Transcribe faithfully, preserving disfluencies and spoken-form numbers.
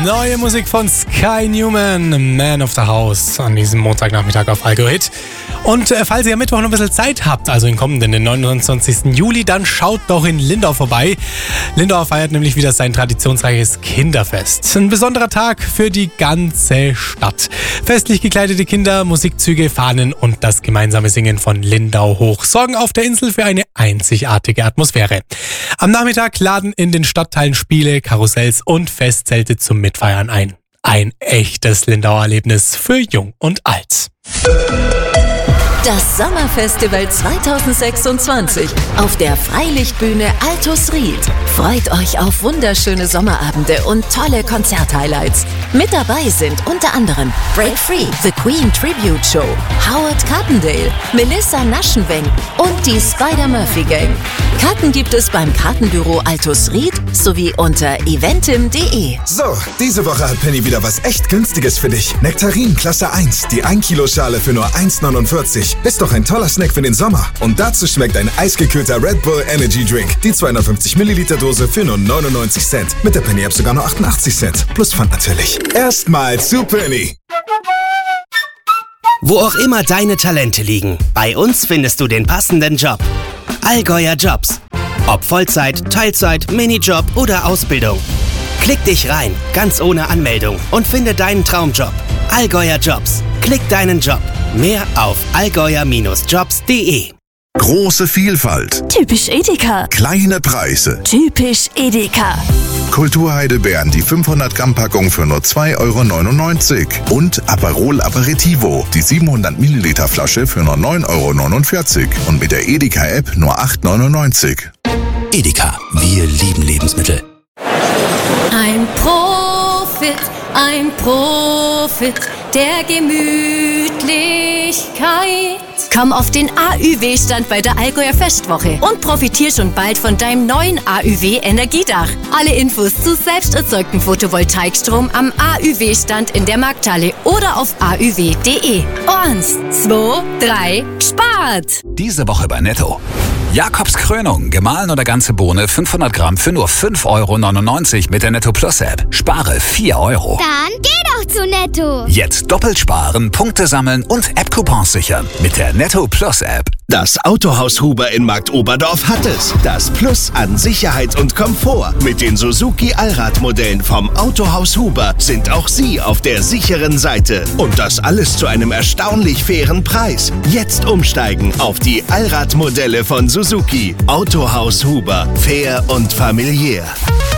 Neue Musik von Sky Newman, Man of the House, an diesem Montagnachmittag auf Algo Hit. Und äh, falls ihr am Mittwoch noch ein bisschen Zeit habt, also den kommenden, den neunundzwanzigsten Juli, dann schaut doch in Lindau vorbei. Lindau feiert nämlich wieder sein traditionsreiches Kinderfest. Ein besonderer Tag für die ganze Stadt. Festlich gekleidete Kinder, Musikzüge, Fahnen und das gemeinsame Singen von Lindau hoch sorgen auf der Insel für eine einzigartige Atmosphäre. Am Nachmittag laden in den Stadtteilen Spiele, Karussells und Festzelte zum Mitfeiern ein. Ein echtes Lindauer Erlebnis für Jung und Alt. Das Sommerfestival zweitausendsechsundzwanzig auf der Freilichtbühne Altus Ried. Freut euch auf wunderschöne Sommerabende und tolle Konzerthighlights. Mit dabei sind unter anderem Break Free, The Queen Tribute Show, Howard Carpendale, Melissa Naschenwenk und die Spider-Murphy Gang. Karten gibt es beim Kartenbüro Altus Ried sowie unter eventim punkt de. So, diese Woche hat Penny wieder was echt Günstiges für dich. Nektarin Klasse eins, die ein Kilo Schale für nur eins neunundvierzig. Ist doch ein toller Snack für den Sommer. Und dazu schmeckt ein eisgekühlter Red Bull Energy Drink. Die zweihundertfünfzig Milliliter Dose für nur neunundneunzig Cent. Mit der Penny App sogar nur achtundachtzig Cent. Plus Pfand natürlich. Erstmal zu Penny. Wo auch immer deine Talente liegen, bei uns findest du den passenden Job. Allgäuer Jobs. Ob Vollzeit, Teilzeit, Minijob oder Ausbildung. Klick dich rein, ganz ohne Anmeldung und finde deinen Traumjob. Allgäuer Jobs. Klick deinen Job. Mehr auf allgäuer Jobs punkt de. Große Vielfalt. Typisch Edeka. Kleine Preise. Typisch Edeka. Kulturheidelbeeren, die fünfhundert Gramm Packung für nur zwei Euro neunundneunzig. Und Aperol Aperitivo, die siebenhundert Milliliter Flasche für nur neun Euro neunundvierzig. Und mit der Edeka-App nur acht Euro neunundneunzig. Edeka, wir lieben Lebensmittel. Ein Profit, ein Profit der Gemütlichkeit. Komm auf den A Ü W-Stand bei der Allgäuer Festwoche und profitier schon bald von deinem neuen A Ü W-Energiedach. Alle Infos zu selbst erzeugtem Photovoltaikstrom am A Ü W-Stand in der Markthalle oder auf a ü w punkt de. Eins, zwei, drei, spart! Diese Woche bei Netto. Jakobs Krönung, gemahlen oder ganze Bohne, fünfhundert Gramm für nur fünf Euro neunundneunzig mit der Netto Plus App. Spare vier Euro. Dann geh doch zu Netto. Jetzt doppelt sparen, Punkte sammeln und App-Coupons sichern mit der Netto Plus App. Das Autohaus Huber in Marktoberdorf hat es. Das Plus an Sicherheit und Komfort. Mit den Suzuki Allradmodellen vom Autohaus Huber sind auch Sie auf der sicheren Seite. Und das alles zu einem erstaunlich fairen Preis. Jetzt umsteigen auf die Allradmodelle von Suzuki. Autohaus Huber. Fair und familiär.